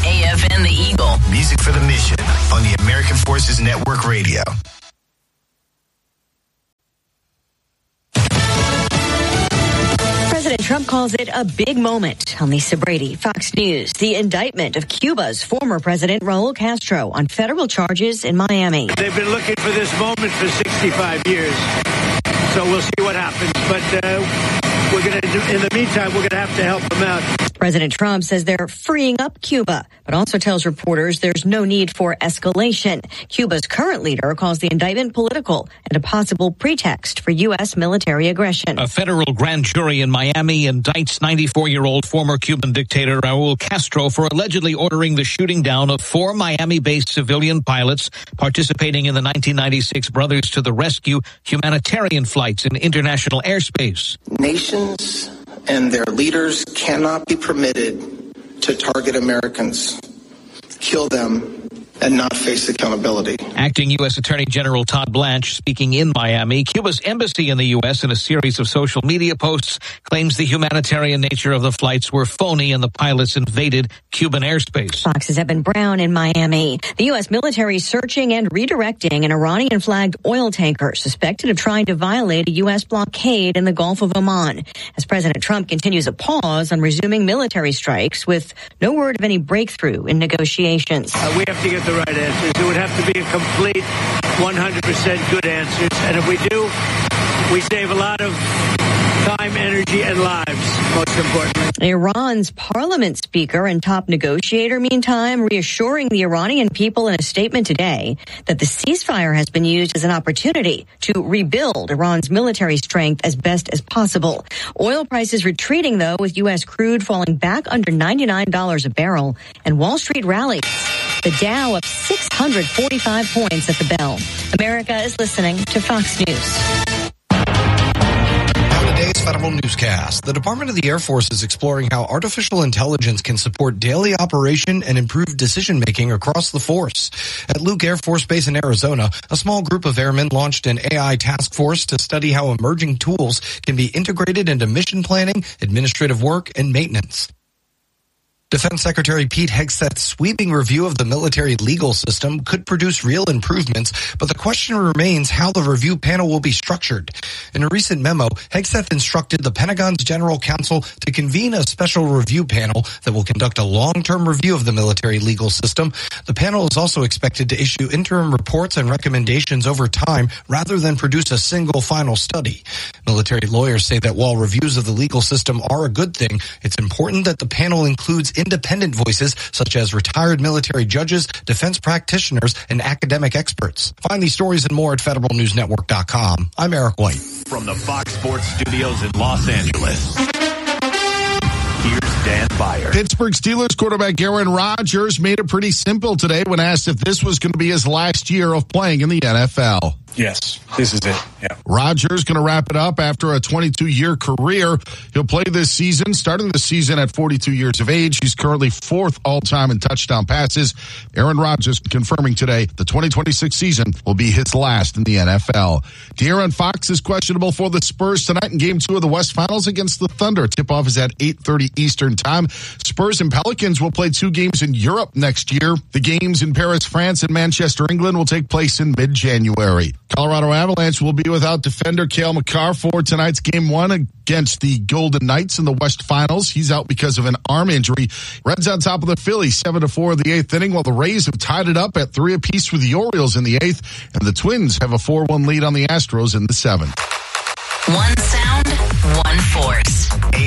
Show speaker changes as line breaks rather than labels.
AFN The Eagle.
Music for the mission on the American Forces Network Radio.
President Trump calls it a big moment. On Lisa Brady, Fox News. The indictment of Cuba's former president, Raul Castro, on federal charges in Miami.
They've been looking for this moment for 65 years. So we'll see what happens. But in the meantime, we're going to have to help them out.
President Trump says they're freeing up Cuba, but also tells reporters there's no need for escalation. Cuba's current leader calls the indictment political and a possible pretext for U.S. military aggression.
A federal grand jury in Miami indicts 94-year-old former Cuban dictator Raul Castro for allegedly ordering the shooting down of 4 Miami-based civilian pilots participating in the 1996 Brothers to the Rescue humanitarian flights in international airspace.
Nations and their leaders cannot be permitted to target Americans, kill them, and not face accountability.
Acting U.S. Attorney General Todd Blanche speaking in Miami. Cuba's embassy in the U.S. in a series of social media posts claims the humanitarian nature of the flights were phony and the pilots invaded Cuban airspace.
Fox's Evan Brown in Miami. The U.S. military searching and redirecting an Iranian-flagged oil tanker suspected of trying to violate a U.S. blockade in the Gulf of Oman. As President Trump continues a pause on resuming military strikes with no word of any breakthrough in negotiations.
We have to get the right answers. It would have to be a complete 100% good answers. And if we do, we save a lot of time, energy, and lives, most importantly.
Iran's parliament speaker and top negotiator, meantime, reassuring the Iranian people in a statement today that the ceasefire has been used as an opportunity to rebuild Iran's military strength as best as possible. Oil prices retreating, though, with U.S. crude falling back under $99 a barrel, and Wall Street rallies. The Dow up 645 points at the bell. America is listening to Fox News.
Today's Federal Newscast. The Department of the Air Force is exploring how artificial intelligence can support daily operation and improve decision-making across the force. At Luke Air Force Base in Arizona, a small group of airmen launched an AI task force to study how emerging tools can be integrated into mission planning, administrative work, and maintenance. Defense Secretary Pete Hegseth's sweeping review of the military legal system could produce real improvements, but the question remains how the review panel will be structured. In a recent memo, Hegseth instructed the Pentagon's General Counsel to convene a special review panel that will conduct a long-term review of the military legal system. The panel is also expected to issue interim reports and recommendations over time rather than produce a single final study. Military lawyers say that while reviews of the legal system are a good thing, it's important that the panel includes independent voices such as retired military judges, defense practitioners, and academic experts. Find these stories and more at federalnewsnetwork.com. I'm Eric White.
From the Fox Sports Studios in Los Angeles, here's Dan Byer.
Pittsburgh Steelers quarterback Aaron Rodgers made it pretty simple today when asked if this was going to be his last year of playing in the NFL.
Yes, this is it. Yeah.
Rodgers going to wrap it up after a 22-year career. He'll play this season, starting the season at 42 years of age. He's currently 4th all-time in touchdown passes. Aaron Rodgers confirming today the 2026 season will be his last in the NFL. De'Aaron Fox is questionable for the Spurs tonight in Game 2 of the West Finals against the Thunder. Tip-off is at 8:30 Eastern Time. Spurs and Pelicans will play 2 games in Europe next year. The games in Paris, France, and Manchester, England will take place in mid-January. Colorado Avalanche will be without defender Cale Makar for tonight's Game 1 against the Golden Knights in the West Finals. He's out because of an arm injury. Reds on top of the Phillies 7-4 in the 8th inning, while the Rays have tied it up at 3 apiece with the Orioles in the 8th, and the Twins have a 4-1 lead on the Astros in the 7th.
One sound, one force.